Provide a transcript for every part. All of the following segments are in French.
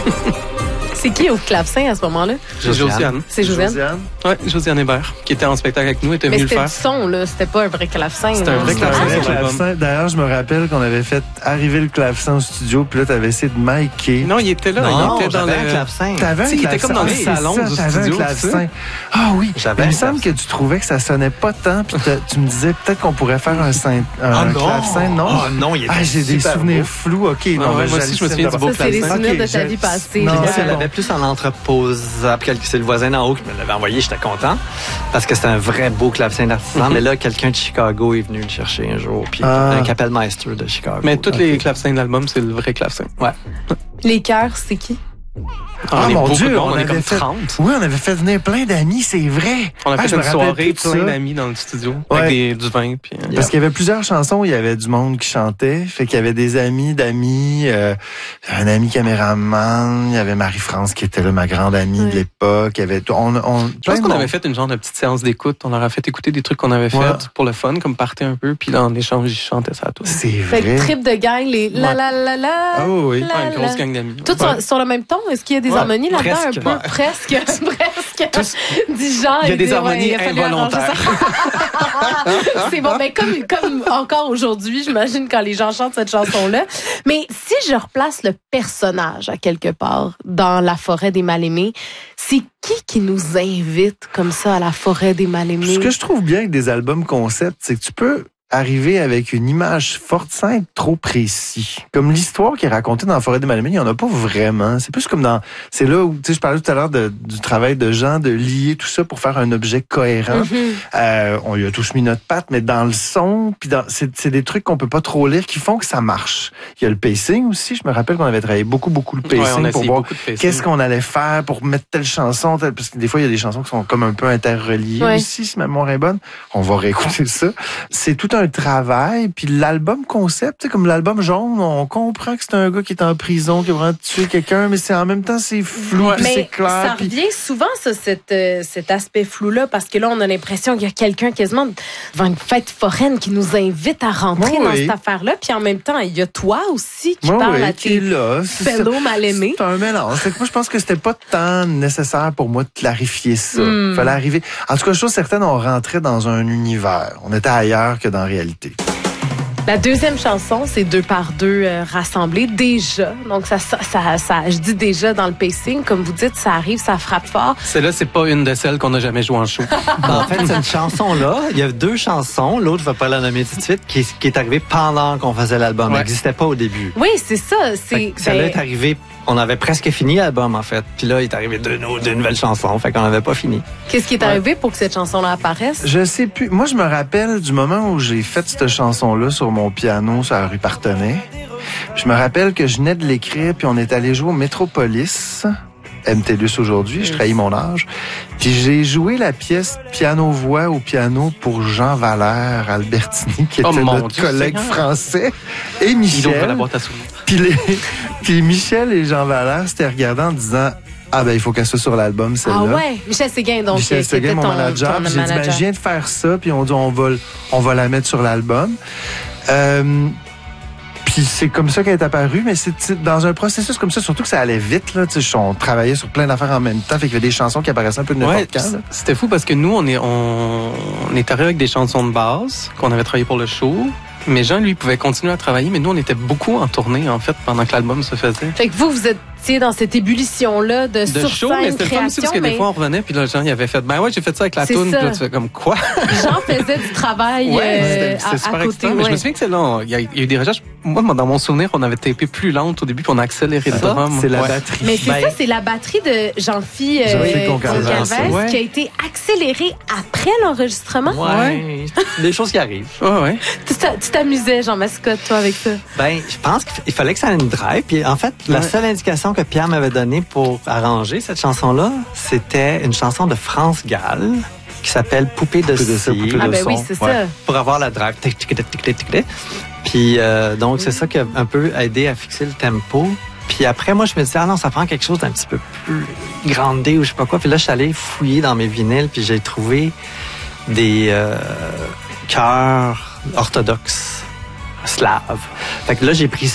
C'est qui au clavecin à ce moment-là? Josiane. C'est Josiane? Oui, Josiane Hébert, qui était en spectacle avec nous, était venue le faire. Mais c'était du son, là. C'était pas un vrai clavecin. C'était un vrai clavecin. D'ailleurs, je me rappelle qu'on avait fait arriver le clavecin au studio, puis là, t'avais essayé de micer. Non, il était là. Non, il était dans un clavecin. T'avais un clavecin. Il était comme dans le salon du studio. Ah oui. Il me semble que tu trouvais que ça sonnait pas tant, puis tu me disais peut-être qu'on pourrait faire un clavecin. Non. Oh non, il était j'ai des souvenirs flous. OK, non, moi aussi, je me souviens du beau clavecin. C'est les souvenirs de ta vie passée. Non, elle l'avait plus en entreposable. C'est le voisin d'en haut qui me l'avait envoyé. J'étais content parce que c'était un vrai beau clavecin d'artisan. Mais là, quelqu'un de Chicago est venu le chercher un jour. Puis un Kapellmeister de Chicago. Mais tous les clavecins de l'album, c'est le vrai clavecin. Ouais. Les chœurs, c'est qui? Mon Dieu, on est comme 30. Oui, on avait fait venir plein d'amis, c'est vrai. On a fait une soirée, plein d'amis dans le studio, avec du vin. Puis, parce qu'il y avait plusieurs chansons où il y avait du monde qui chantait. Fait qu'il y avait des amis d'amis, un ami caméraman, il y avait Marie-France qui était là, ma grande amie de l'époque. Il y avait, je pense qu'on avait fait une genre de petite séance d'écoute. On leur a fait écouter des trucs qu'on avait fait pour le fun, comme partir un peu. Puis là, en échange, ils chantaient ça à tous. C'est vrai. Fait que trip de gang, les la la la la. Oh oui. Une grosse gang d'amis. Tout sur le même ton? Est-ce qu'il y a des harmonies là-dedans un peu? Presque. Dis Jean. Il y a des harmonies involontaires. C'est bon, mais comme encore aujourd'hui, j'imagine quand les gens chantent cette chanson-là. Mais si je replace le personnage à quelque part dans la forêt des mal-aimés, c'est qui nous invite comme ça à la forêt des mal-aimés? Ce que je trouve bien avec des albums concept, c'est que tu peux arriver avec une image forte sans être trop précis. Comme l'histoire qui est racontée dans la forêt des mal-aimés, il n'y en a pas vraiment. C'est plus comme c'est là où, tu sais, je parlais tout à l'heure du travail de Jean, de lier tout ça pour faire un objet cohérent. On lui a tous mis notre patte, mais dans le son, puis c'est des trucs qu'on peut pas trop lire qui font que ça marche. Il y a le pacing aussi. Je me rappelle qu'on avait travaillé beaucoup le pacing pour voir qu'est-ce qu'on allait faire pour mettre telle chanson, parce que des fois, il y a des chansons qui sont comme un peu interreliées aussi, si ma mémoire est bonne. On va réécouter ça. C'est tout un travail, puis l'album concept, comme l'album jaune, on comprend que c'est un gars qui est en prison, qui a vraiment tué quelqu'un, mais c'est en même temps c'est flou, puis c'est clair. Ça revient souvent cet aspect flou-là, parce que là on a l'impression qu'il y a quelqu'un quasiment devant une fête foraine qui nous invite à rentrer dans cette affaire-là, puis en même temps il y a toi aussi qui parle à tes fellow mal-aimés. C'est un mélange. Moi je pense que c'était pas tant nécessaire pour moi de clarifier ça. Fallait arriver. En tout cas, chose certaine, on rentrait dans un univers. On était ailleurs que dans la réalité. La deuxième chanson, c'est 2 par 2 rassemblés déjà. Donc, ça, je dis déjà dans le pacing, comme vous dites, ça arrive, ça frappe fort. Celle-là, c'est pas une de celles qu'on a jamais joué en show. En fait, cette chanson-là, il y a 2 chansons. L'autre, je vais pas la nommer tout de suite, qui est arrivée pendant qu'on faisait l'album. Elle n'existait pas au début. Oui, c'est ça. Celle-là est arrivée. On avait presque fini l'album, en fait. Puis là, il est arrivé deux nouvelles chansons. Fait qu'on n'avait pas fini. Qu'est-ce qui est arrivé pour que cette chanson-là apparaisse? Je sais plus. Moi, je me rappelle du moment où j'ai fait cette chanson-là sur mon piano sur la rue Partenay. Je me rappelle que je venais de l'écrire, puis on est allé jouer au Métropolis. MTLUS aujourd'hui, je trahis mon âge. Puis j'ai joué la pièce piano-voix au piano pour Jean Valère Albertini, qui était notre collègue français, et Michel. Il ouvre la boîte à souvenirs. Puis Michel et Jean Valère s'étaient regardés en disant « Ah ben il faut qu'elle soit sur l'album, celle-là. » Ah ouais, Michel Séguin, donc. Michel Séguin, mon manager. J'ai dit « Ben je viens de faire ça, puis on dit on va la mettre sur l'album. » Puis c'est comme ça qu'elle est apparue, mais c'est dans un processus comme ça, surtout que ça allait vite. Là, on travaillait sur plein d'affaires en même temps, fait qu'il y avait des chansons qui apparaissaient un peu de n'importe quand. C'était fou parce que nous, on est arrivé avec des chansons de base qu'on avait travaillé pour le show. Mais Jean, lui, pouvait continuer à travailler, mais nous, on était beaucoup en tournée, en fait, pendant que l'album se faisait. Fait que vous étiez dans cette ébullition-là de sur show, scène, mais c'était fun aussi parce que des fois, on revenait, puis là, Jean, il avait fait, ben ouais, j'ai fait ça avec la toune, puis là, tu fais comme quoi? Jean faisait du travail à côté. Mais je me souviens que c'est là, il y a eu des recherches. Moi, dans mon souvenir, on avait tapé plus lente au début, puis on a accéléré le drum. C'est la batterie. Mais c'est ça, c'est la batterie de Jean-Philippe Concalves qui a été accélérée après l'enregistrement. Ouais. Des choses qui arrivent. Ouais. Tu t'amusais, Jean Mascotte, toi, avec ça? Ben, je pense qu'il fallait que ça ait une drive. Puis en fait, la seule indication que Pierre m'avait donnée pour arranger cette chanson-là, c'était une chanson de France Gall qui s'appelle Poupée de cire. Ah ben oui, c'est ça. Pour avoir la drive. Puis donc, c'est ça qui a un peu aidé à fixer le tempo. Puis après, moi, je me disais, ah non, ça prend quelque chose d'un petit peu plus grandé ou je sais pas quoi. Puis là, je suis allé fouiller dans mes vinyles, puis j'ai trouvé des chœurs orthodoxes slaves. Fait que là, j'ai pris ça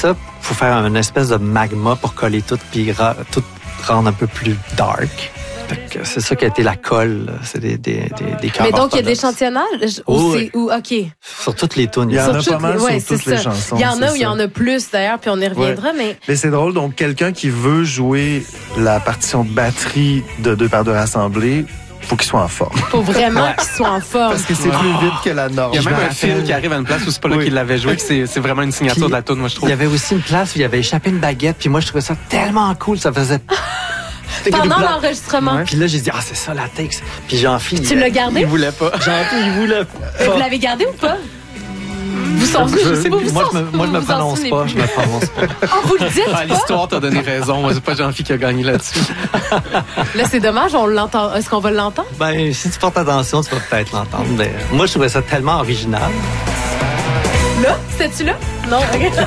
faut faire une espèce de magma pour coller tout puis tout rendre un peu plus dark. Fait que c'est ça qui a été la colle. C'est des Mais donc, il y a de l'échantillonnage? Oui. OK. Sur toutes les tunes. Il y en a Sur pas mal ouais, sur toutes les chansons. Il y en a c'est où il y en a plus, d'ailleurs, puis on y reviendra, mais... Mais c'est drôle, donc quelqu'un qui veut jouer la partition de batterie de 2 par 2 rassemblés, faut qu'il soit en forme. Faut vraiment qu'il soit en forme. Parce que c'est plus vite que la norme. Il y a même un fil qui arrive à une place où c'est pas là qu'il l'avait joué, que c'est vraiment une signature de la tune, moi, je trouve. Il y avait aussi une place où il avait échappé une baguette, puis moi, je trouvais ça tellement cool, ça faisait... Pendant l'enregistrement. Puis là, j'ai dit, c'est ça la texte. Puis Jean-Philippe. Tu l'as gardé? Il voulait pas. Jean-Philippe, il voulait Et vous pas. l'avez gardé ou pas? Vous sentez, je sais pas, Moi, je me prononce pas. Je me prononce pas. Ah, vous le dites pas? L'histoire t'a donné raison. Moi, c'est pas Jean-Philippe qui a gagné là-dessus. Là, c'est dommage, on l'entend. Est-ce qu'on va l'entendre? Ben, si tu portes attention, tu vas peut-être l'entendre. Mais moi, je trouvais ça tellement original. Là? C'était-tu là? Non, OK.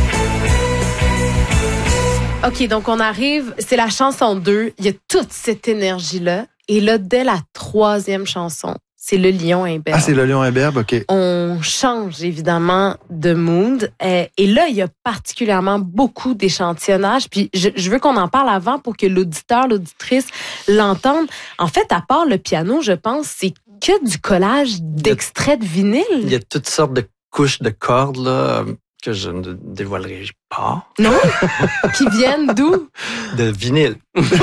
OK, donc on arrive, c'est la chanson 2, il y a toute cette énergie-là. Et là, dès la 3e chanson, c'est le lion imberbe. Ah, c'est le lion imberbe, OK. On change évidemment de mood. Et là, il y a particulièrement beaucoup d'échantillonnage. Puis je veux qu'on en parle avant pour que l'auditeur, l'auditrice l'entende. En fait, à part le piano, je pense, c'est que du collage d'extraits de vinyle. Il y a toutes sortes de couches de cordes là, que je ne dévoilerai pas. Non? Qui viennent d'où? De vinyle.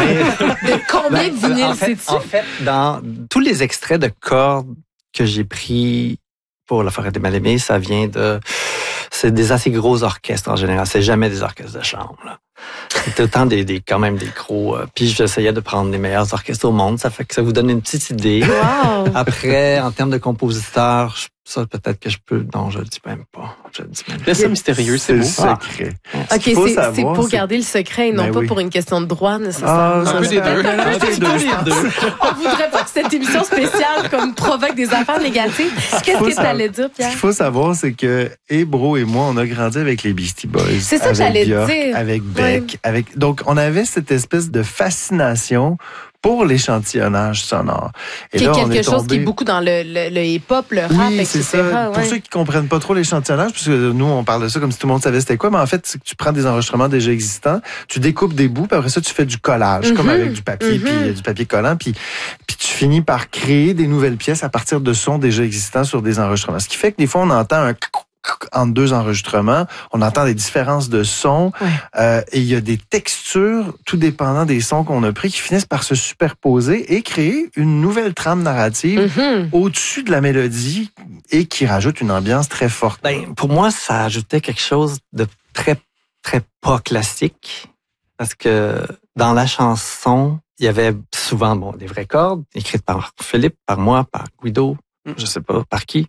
De combien de vinyles, sais-tu? En fait, dans tous les extraits de cordes que j'ai pris pour La Forêt des Mal-Aimés, ça vient de... C'est des assez gros orchestres en général. C'est jamais des orchestres de chambre. Là. C'est autant quand même des gros... puis j'essayais de prendre les meilleurs orchestres au monde. Ça fait que ça vous donne une petite idée. Wow. Après, en termes de compositeurs, ça peut-être que je peux... Non, je le dis même pas. Je le dis même pas. Laisse ça mystérieux, c'est beau. le secret. OK, qu'il faut c'est savoir, pour c'est- garder le secret et non Ben pas oui. pour une question de droit, Ah, nécessairement. ça Un peu se des fait. deux. Un peu des deux, je pense. On voudrait pas que cette émission spéciale comme provoque des affaires négatives. Qu'est-ce faut que tu savoir- allais dire, Ce Pierre? qu'il faut savoir, c'est que Bro et moi, on a grandi avec les Beastie Boys. C'est ça que avec j'allais Björk, dire. Avec Beck. Donc, on avait cette espèce de fascination pour l'échantillonnage sonore. Et Qui est là, on quelque chose tombé- qui est beaucoup dans le hip-hop, le rap, Oui, etc. c'est ça. Pour ouais. ceux qui comprennent pas trop l'échantillonnage, parce que nous, on parle de ça comme si tout le monde savait c'était quoi, mais en fait, c'est que tu prends des enregistrements déjà existants, tu découpes des bouts, puis après ça, tu fais du collage, comme avec du papier, puis du papier collant, puis tu finis par créer des nouvelles pièces à partir de sons déjà existants sur des enregistrements. Ce qui fait que des fois, on entend un entre 2 enregistrements, on entend des différences de sons, et il y a des textures, tout dépendant des sons qu'on a pris, qui finissent par se superposer et créer une nouvelle trame narrative au-dessus de la mélodie et qui rajoute une ambiance très forte. Ben, pour moi, ça ajoutait quelque chose de très, très pas classique. Parce que dans la chanson, il y avait souvent des vraies cordes écrites par Philippe, par moi, par Guido, je sais pas par qui.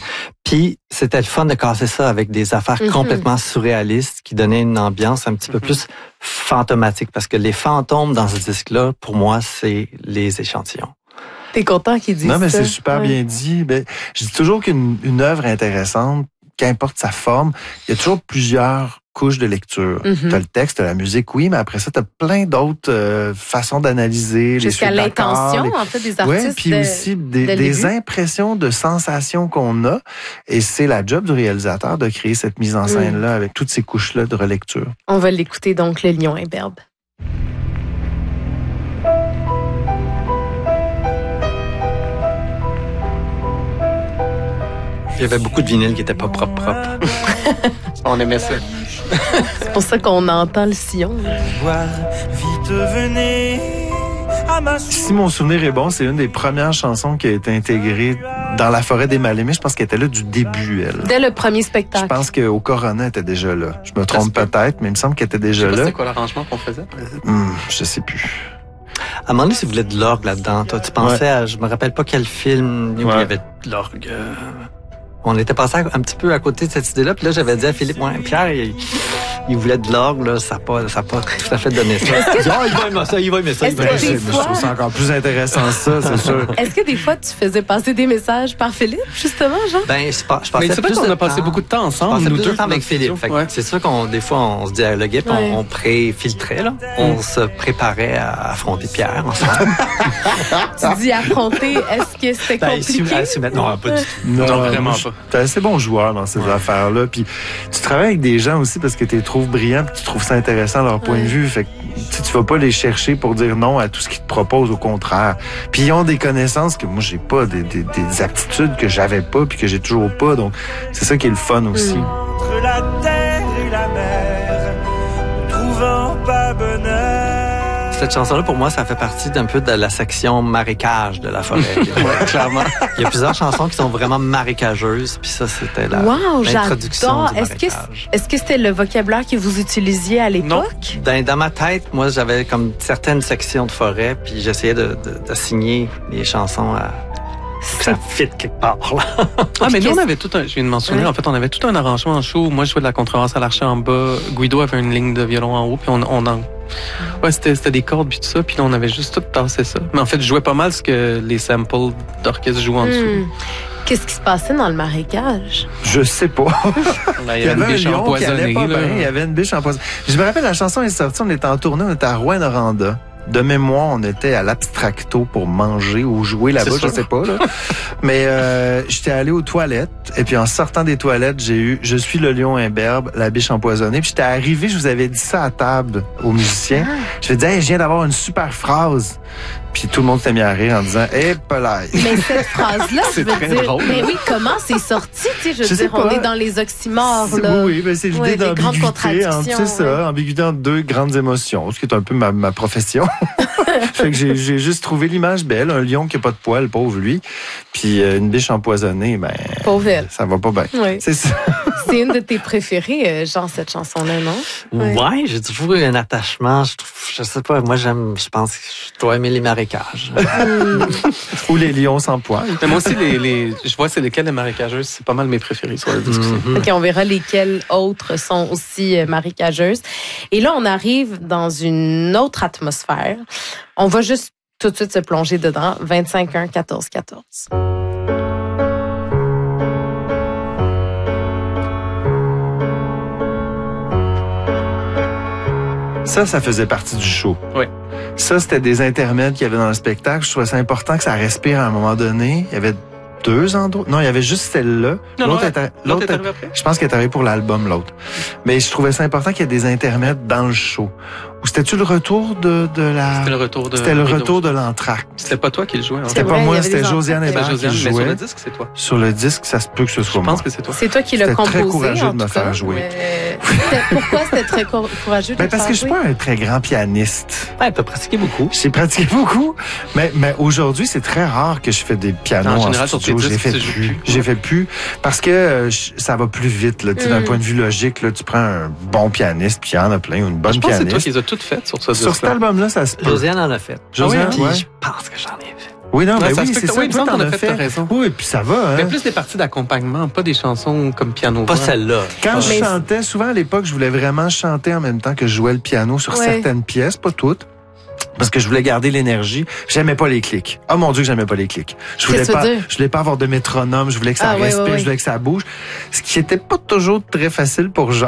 Puis c'était le fun de casser ça avec des affaires complètement surréalistes qui donnaient une ambiance un petit peu plus fantomatique. Parce que les fantômes dans ce disque-là, pour moi, c'est les échantillons. T'es content qu'il dise ça? Non, mais c'est super Ouais. bien dit. Ben, je dis toujours qu'une œuvre intéressante, qu'importe sa forme, il y a toujours plusieurs couches de lecture. T'as le texte, t'as la musique, oui, mais après ça, t'as plein d'autres façons d'analyser. Jusqu'à les suites d'accords, l'intention, en fait, des artistes. Oui, puis aussi dès le des début. impressions de sensations qu'on a. Et c'est la job du réalisateur de créer cette mise en scène-là avec toutes ces couches-là de relecture. On va l'écouter, donc, le lion imberbe. Il y avait beaucoup de vinyles qui étaient pas propres. On aimait ça. C'est pour ça qu'on entend le sillon. Vite venez à ma Si mon souvenir est bon, c'est une des premières chansons qui a été intégrée dans La Forêt des Mal-Aimés. Je pense qu'elle était là du début, elle. Dès le premier Je spectacle. pense qu'au Corona, elle était déjà là. Je me trompe peut-être, mais il me semble qu'elle était Je sais déjà pas là. c'était quoi l'arrangement qu'on faisait. Je sais plus. À un moment donné, si vous voulez de l'orgue là-dedans, toi, tu pensais à, je me rappelle pas quel film où il y avait de l'orgue. On était passé un petit peu à côté de cette idée-là, puis là, j'avais dit à Philippe, Pierre, il voulait de l'orgue, là, ça n'a pas tout à fait donné ça. Il va aimer ça, il va aimer ça. Est-ce que Ben, des je fois- trouve ça encore plus intéressant, ça, c'est sûr. Est-ce que des fois, tu faisais passer des messages par Philippe, justement, Jean? Ben, je passais Mais c'est vrai plus qu'on de a passé temps. beaucoup de temps Je ensemble, passais nous plus de deux. temps avec Philippe. Fait que Ouais. c'est sûr qu'on, des fois, on se dialoguait, puis Ouais. on pré-filtrait, là. On se préparait à affronter Pierre ensemble. Tu dis affronter, est-ce que c'était compliqué? Non, pas du tout. Non, vraiment moi, pas. T'es assez bon joueur dans ces affaires-là. Puis tu travailles avec des gens aussi parce que t'es trouves brillant, puis tu trouves ça intéressant leur point de vue. Fait que tu vas pas les chercher pour dire non à tout ce qu'ils te proposent, au contraire. Puis ils ont des connaissances que moi j'ai pas, des aptitudes que j'avais pas puis que j'ai toujours pas. Donc c'est ça qui est le fun aussi. Entre la terre et la mer, ne trouvant pas bonheur. Cette chanson-là, pour moi, ça fait partie d'un peu de la section marécage de la forêt. Ouais, clairement. Il y a plusieurs chansons qui sont vraiment marécageuses, puis ça, c'était l'introduction du marécage. Est-ce que c'était le vocabulaire que vous utilisiez à l'époque? Dans ma tête, moi, j'avais comme certaines sections de forêt, puis j'essayais d'assigner les chansons à... que ça fit quelque part, là. Ah, mais nous, on avait tout un... Je viens de mentionner, en fait, on avait tout un arrangement en show. Moi, je jouais de la contrebasse à l'archer en bas. Guido avait une ligne de violon en haut, puis Ouais, c'était des cordes puis tout ça, puis là, on avait juste tout tassé ça. Mais en fait, je jouais pas mal ce que les samples d'orchestre jouent en dessous. Qu'est-ce qui se passait dans le marécage? Je sais pas. Il y avait une biche empoisonnée. Il y avait une biche empoisonnée. Je me rappelle, la chanson est sortie, on était en tournée, on était à Rouyn-Noranda. De mémoire, on était à l'Abstracto pour manger ou jouer là-bas, je sais pas. Là. Mais j'étais allé aux toilettes et puis en sortant des toilettes, j'ai eu « Je suis le lion imberbe, la biche empoisonnée ». Puis j'étais arrivé, je vous avais dit ça à table aux musiciens. Je me disais hey, « Je viens d'avoir une super phrase ». Puis tout le monde s'est mis à rire en disant « Eh, pelaille ». Mais cette phrase-là, je veux dire, drôle, mais oui, comment c'est sorti? Tu sais, je veux dire, on est dans les oxymores, là. Oui, ben c'est l'idée d'ambiguïté. C'est ça, ambiguïté entre deux grandes émotions, ce qui est un peu ma profession. Fait que j'ai juste trouvé l'image belle, un lion qui a pas de poils, pauvre lui, puis une biche empoisonnée, ben pauvre elle. Ça va pas bien. Oui. C'est ça. C'est une de tes préférées, genre cette chanson-là, non? Ouais, j'ai toujours eu un attachement. Je sais pas, moi je pense que je dois aimer les marécages. Ou les lions sans poils. Mais moi aussi, je vois c'est lesquels les marécageuses, c'est pas mal mes préférés sur la discussion. OK, on verra lesquelles autres sont aussi marécageuses. Et là, on arrive dans une autre atmosphère. On va juste tout de suite se plonger dedans. 25-1-14-14. Ça faisait partie du show. Oui. Ça, c'était des intermèdes qu'il y avait dans le spectacle. Je trouvais ça important que ça respire à un moment donné. Il y avait 2 endroits. Non, il y avait juste celle-là. L'autre est arrivée après? Je pense qu'elle est arrivée pour l'album, l'autre. Mais je trouvais ça important qu'il y ait des intermèdes dans le show. Ou c'était-tu le retour de la... C'était le retour de... C'était le retour de l'entracte. C'était pas toi qui le jouais. C'était pas moi, c'était Josiane Hébert qui le jouait. Mais sur le disque, c'est toi. Sur le disque, ça se peut que ce soit moi. Je pense que c'est toi. C'est toi qui l'as composé, très courageux en de me tout faire cas. jouer. Pourquoi c'était très courageux de te parce faire que je suis jouer? pas un très grand pianiste. Ouais, t'as pratiqué beaucoup. J'ai pratiqué beaucoup, mais aujourd'hui, c'est très rare que je fais des pianos en général, studio. sur tes disques, J'ai fait plus parce que ça va plus vite. Là. D'un point de vue logique, là, tu prends un bon pianiste, puis il y en a plein, ou une bonne pianiste. Je pense que c'est toi pianiste. qui les as toutes faites sur ce disque. Sur cet album-là, ça se peut. Josiane en a fait. Josiane, puis ouais. je pense que j'en ai fait. Oui, non, Ouais, mais ça oui, se peut c'est que- ça. oui, il me semble Toi, qu'on a t'en fait, t'as raison. Oui, puis ça va. Hein? Mais plus des parties d'accompagnement, pas des chansons comme piano. Pas celle-là. Quand je Mais- chantais, souvent à l'époque, je voulais vraiment chanter en même temps que je jouais le piano sur Ouais. certaines pièces, pas toutes. Parce que je voulais garder l'énergie. J'aimais pas les clics. Oh mon Dieu que j'aimais pas les clics. Je Qu'est-ce que tu veux dire? voulais pas avoir de métronome. Je voulais que ça Ah, ouais, respire. ouais, ouais. Je voulais que ça bouge. Ce qui était pas toujours très facile pour Jean.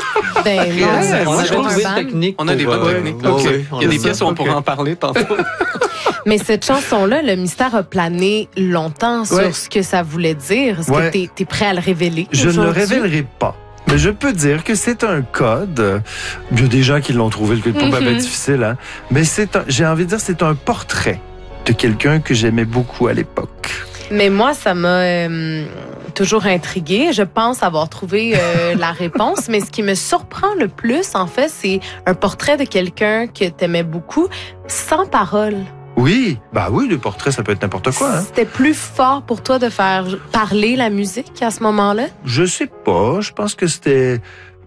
Ben non, Ouais, On moi, a je des trouve nouvelles techniques. On a des bonnes techniques. OK. Il y a des pièces où on pourra en parler tantôt. Mais cette chanson-là, le mystère a plané longtemps sur Ouais. ce que ça voulait dire. Est-ce Ouais. que t'es prêt à le révéler? Je ne le aujourd'hui? révélerai pas. Mais je peux dire que c'est un code. Il y a des gens qui l'ont trouvé, le code pas bien difficile, hein. Mais j'ai envie de dire, c'est un portrait de quelqu'un que j'aimais beaucoup à l'époque. Mais moi, ça m'a toujours intriguée. Je pense avoir trouvé la réponse. Mais ce qui me surprend le plus, en fait, c'est un portrait de quelqu'un que t'aimais beaucoup, sans parole. Oui, bah oui, le portrait, ça peut être n'importe quoi, hein. C'était plus fort pour toi de faire parler la musique à ce moment-là? Je sais pas. Je pense que c'était...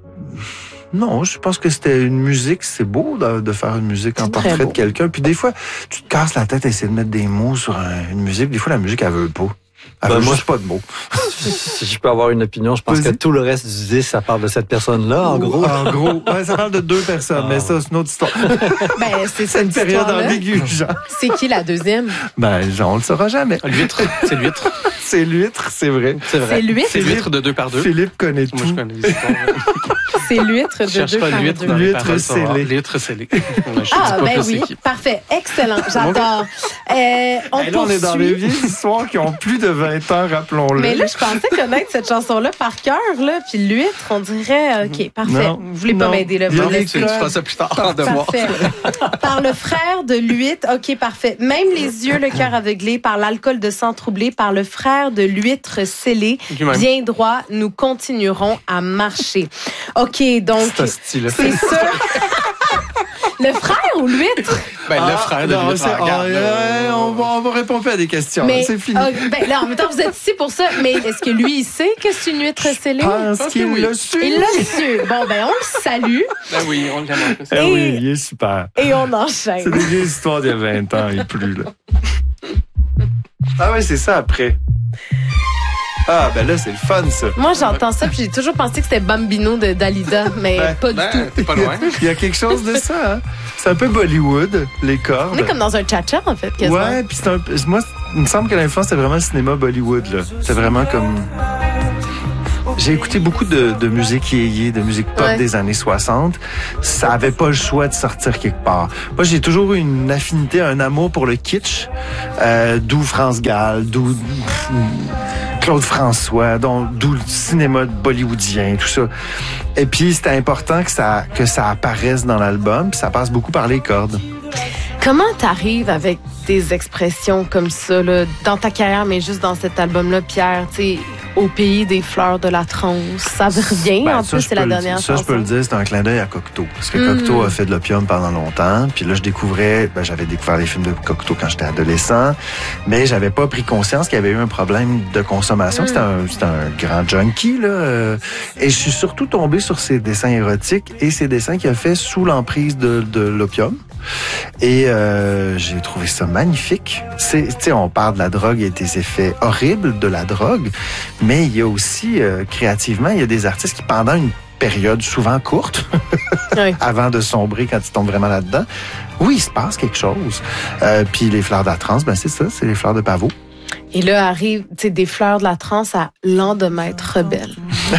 Non, je pense que c'était une musique. C'est beau de faire une musique en C'est très portrait beau. de quelqu'un. Puis des fois, tu te casses la tête à essayer de mettre des mots sur une musique. Des fois, la musique, elle veut pas. Elle Ben, veut moi, juste pas de mots. Si je peux avoir une opinion, je pense Vas-y. que tout le reste du disque, ça parle de cette personne-là, en gros. En gros. Ouais, ça parle de 2 personnes, mais ça, c'est une autre histoire. Ben, c'est C'est cette une période histoire-là. ambiguë, genre. C'est qui la deuxième? Ben, on le saura jamais. L'huître, c'est l'huître. C'est l'huître, c'est vrai. C'est vrai. C'est l'huître? C'est l'huître de 2 par 2. Philippe connaît Moi, je tout. connais les histoires. C'est l'huître Je de cherche 2 pas par l'huître 2. dans les L'huître paroles, ça va. scellée. L'huître scellée. Ah, ben oui. Parfait. Excellent. J'adore. Là, on est dans les vieilles histoires qui ont plus de 20 20 ans, rappelons-le. Mais là, je pensais connaître cette chanson-là par cœur, là. Puis l'huître, on dirait, OK, parfait. Non. Vous voulez pas Non. m'aider, là. Il y a vous des laissez- Tu feras ça plus tard en devoir. Parfait. Par le frère de l'huître, OK, parfait. Même les yeux, le cœur aveuglé, par l'alcool de sang troublé, par le frère de l'huître scellé, Lui-même. bien droit, nous continuerons à marcher. OK, donc, C'est hostile. c'est sûr. Le frère ou l'huître? Ben, le frère de non, l'huître, c'est- regarde, là. on va répondre pas à des questions. Mais, C'est fini. ben, là, en même temps, vous êtes ici pour ça. Mais est-ce que lui, il sait que c'est une huître scellée? Je pense pense qu'il que oui. l'a su. Il l'a su. Bon, ben, on le salue Ben oui, on l'aime un peu. Ah oui, il est super. et on C'est enchaîne. des vieilles histoires d'il y a 20 ans et plus, là. Ah ouais, c'est ça après. Ah, ben là, c'est le fun, ça. Moi, j'entends ça, puis j'ai toujours pensé que c'était Bambino de Dalida, mais Ben, pas du tout. Ben, t'es pas loin. Il y a quelque chose de ça, hein? C'est un peu Bollywood, les cordes. On est comme dans un cha-cha, en fait, quasiment. Ouais, puis c'est un peu... Moi, il me semble que l'influence, c'est vraiment le cinéma Bollywood, là. C'est vraiment comme... J'ai écouté beaucoup de musique yéyé, de musique pop Ouais. des années 60. Ça avait pas le choix de sortir quelque part. Moi, j'ai toujours eu une affinité, un amour pour le kitsch, d'où France Gall, d'où Claude François, d'où le cinéma bollywoodien, tout ça. Et puis, c'était important que ça apparaisse dans l'album, puis ça passe beaucoup par les cordes. Comment t'arrives avec des expressions comme ça, là, dans ta carrière, mais juste dans cet album-là, Pierre, tu sais, au pays des fleurs de la transe, ça revient, Ben, en ça, plus, je c'est peux la le- dernière Ça, je peux le chanson. dire, c'est un clin d'œil à Cocteau. Parce que Cocteau a fait de l'opium pendant longtemps. Puis là, j'avais découvert les films de Cocteau quand j'étais adolescent. Mais j'avais pas pris conscience qu'il y avait eu un problème de consommation. C'était un grand junkie, là. Et je suis surtout tombé sur ses dessins érotiques et ses dessins qu'il a fait sous l'emprise de l'opium. Et j'ai trouvé ça magnifique. Tu sais, on parle de la drogue et des effets horribles de la drogue, mais il y a aussi, créativement, il y a des artistes qui, pendant une période souvent courte, Oui. avant de sombrer quand ils tombent vraiment là-dedans, oui, il se passe quelque chose. Puis les fleurs de la transe, ben c'est ça, c'est les fleurs de pavot. Et là arrive, tu sais, des fleurs de la transe à Lendemaître rebelle.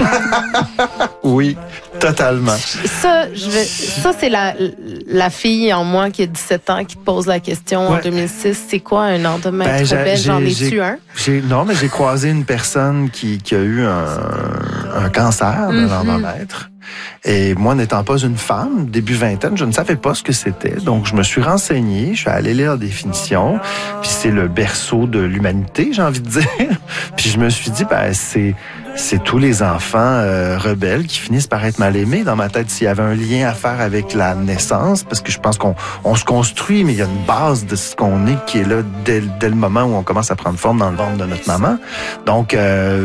Oui, totalement. Ça, c'est la fille en moi qui a 17 ans qui te pose la question en Ouais. 2006. C'est quoi un Lendemaître Ben, rebelle? J'en j'ai- ai-tu un? Non, mais j'ai croisé une personne qui a eu un cancer de l'endomètre. Et moi, n'étant pas une femme, début vingtaine, je ne savais pas ce que c'était. Donc, je me suis renseigné, je suis allé lire la définition. Puis c'est le berceau de l'humanité, j'ai envie de dire. Puis je me suis dit, ben c'est tous les enfants rebelles qui finissent par être mal aimés. Dans ma tête, s'il y avait un lien à faire avec la naissance, parce que je pense qu'on se construit, mais il y a une base de ce qu'on est qui est là dès le moment où on commence à prendre forme dans le ventre de notre maman. Donc,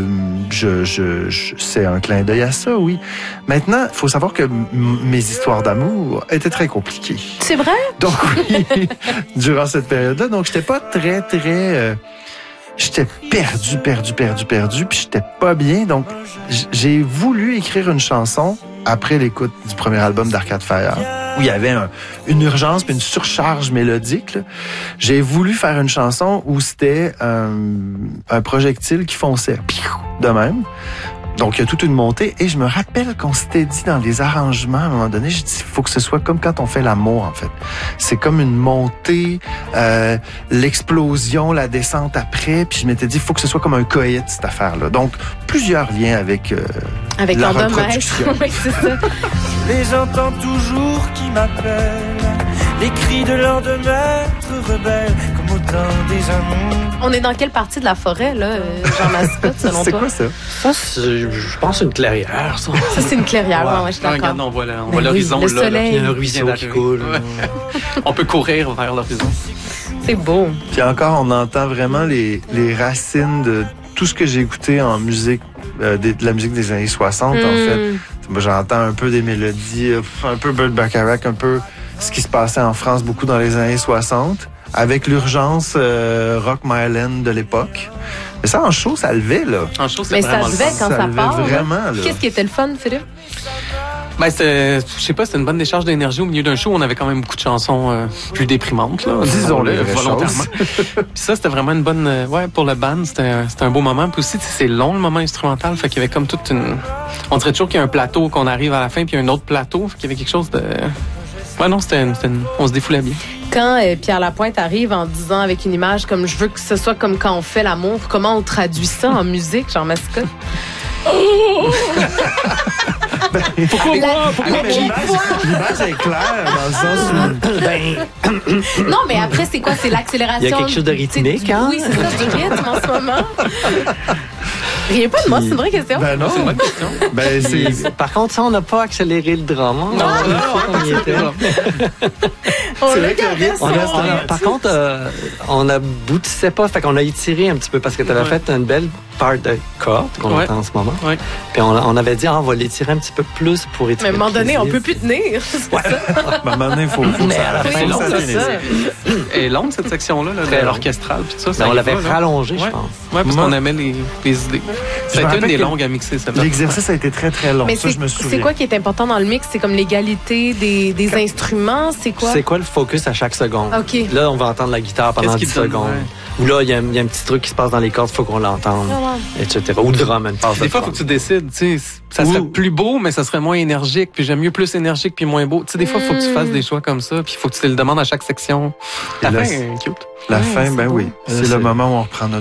c'est un clin d'œil à ça, oui. Maintenant, il faut savoir que mes histoires d'amour étaient très compliquées. C'est vrai? Donc oui, durant cette période-là. Donc, j'étais pas très... j'étais perdu, puis j'étais pas bien. Donc, j'ai voulu écrire une chanson après l'écoute du premier album d'Arcade Fire, où il y avait une urgence puis une surcharge mélodique, là. J'ai voulu faire une chanson où c'était un projectile qui fonçait, de même. Donc, il y a toute une montée. Et je me rappelle qu'on s'était dit dans les arrangements, à un moment donné, j'ai dit, il faut que ce soit comme quand on fait l'amour, en fait. C'est comme une montée, l'explosion, la descente après. Puis je m'étais dit, il faut que ce soit comme un coït, cette affaire-là. Donc, plusieurs liens avec Avec la Lendemaître. reproduction. Oui, c'est ça. Je les entends toujours qui m'appellent. Les cris de Lendemaître rebelle, comme au temps des amours. On est dans quelle partie de la forêt, là, Jean Mascotte, selon C'est toi? quoi ça? Ça, je pense une clairière, ça. Ça, c'est une clairière. Ouais. Ouais, je suis Ah, d'accord. regarde, on voit Ben l'horizon oui, le là. soleil. Il y a un Vient ruisseau qui d'arriver. coule. Ouais. On peut courir vers l'horizon. C'est beau. Puis encore, on entend vraiment les racines de tout ce que j'ai écouté en musique, de la musique des années 60, en fait. Moi, j'entends un peu des mélodies, un peu Burt Bacharach, un peu ce qui se passait en France beaucoup dans les années 60, avec l'urgence Rock My Land de l'époque. Mais ça, en show, ça levait, là. En chose, c'est Mais ça vraiment le levait fun. quand ça levait part. là. vraiment, là. Qu'est-ce qui était le fun, Philippe? Ben, je sais pas, c'était une bonne décharge d'énergie au milieu d'un show. On avait quand même beaucoup de chansons plus déprimantes, là. Disons les vraies volontairement. Puis ça, c'était vraiment une bonne, pour le band, c'était un beau moment. Puis aussi, tu sais, c'est long, le moment instrumental. Fait qu'il y avait comme toute une, on dirait toujours qu'il y a un plateau qu'on arrive à la fin, puis il y a un autre plateau. Fait qu'il y avait quelque chose de, Ouais, non, on se défoulait bien. Quand Pierre Lapointe arrive en disant avec une image comme je veux que ce soit comme quand on fait l'amour, comment on traduit ça en musique, Jean Mascotte? Pourquoi moi? L'image est claire dans le sens où... Non, mais après, c'est quoi? C'est l'accélération. Il y a quelque chose de rythmique, hein? Oui, c'est ça, du rythme en ce moment. Riez pas de moi, c'est une vraie question. Ben non. C'est une bonne question. Ben, c'est... Par contre, ça, on n'a pas accéléré le drame. Hein? On y était. On c'est l'a vrai que gardé on ça. reste Par contre, on aboutissait pas, fait qu'on a étiré un petit peu parce que tu avais fait une belle part de corde qu'on Ouais. entend en ce moment. Ouais. Puis on avait dit, on va l'étirer un petit peu plus pour Mais étirer. à un moment donné, on le peut plaisir. plus tenir. C'est ça. Ben, maintenant, il faut Mais ça à la arrête. fin, Oui, Faut que c'est finisse. ça. Elle est longue, cette section-là, là, Très de long. l'orchestral. Puis ça, Mais on y l'avait va, là. rallongé, Ouais. je pense. Ouais, parce Moi- qu'on aimait les idées. Ça a été rappelle une des que longues à mixer, celle-là. L'exercice a été très, très long. Mais Ça, je me c'est souviens. quoi qui est important dans le mix? C'est comme l'égalité des instruments? C'est quoi? C'est quoi le focus à chaque seconde? OK. Là, on va entendre la guitare pendant Qu'est-ce 10 qui te donne, secondes. ouais. Ou là, il y a un petit truc qui se passe dans les cordes, il faut qu'on l'entende, etc. Ou le drum, une passe de Des fois, il faut drum. que tu décides. Tu sais, ça serait plus beau, mais ça serait moins énergique. Puis j'aime mieux plus énergique puis moins beau. Tu sais, des fois, il faut que tu fasses des choix comme ça. Puis il faut que tu te le demandes à chaque section. Et La là, fin est cute. La Ouais, fin, c'est ben beau. oui. C'est C'est- le moment où on reprend notre